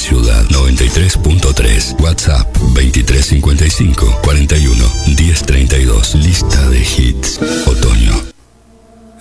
Ciudad 93.3. WhatsApp 2355 41 1032. Lista de hits. Otoño